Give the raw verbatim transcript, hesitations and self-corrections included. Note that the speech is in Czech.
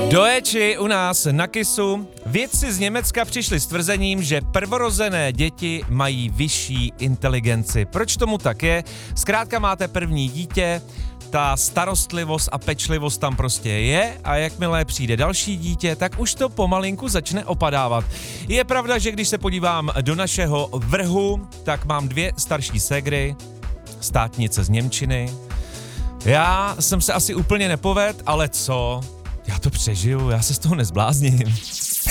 Do Éči u nás na Kisu vědci z Německa přišli s tvrzením, že prvorozené děti mají vyšší inteligenci. Proč tomu tak je? Zkrátka máte první dítě, ta starostlivost a pečlivost tam prostě je a jakmile přijde další dítě, tak už to pomalinku začne opadávat. Je pravda, že když se podívám do našeho vrhu, tak mám dvě starší ségry, státnice z němčiny. Já jsem se asi úplně nepovedl, ale co? Já to přežiju, já se z toho nezblázním.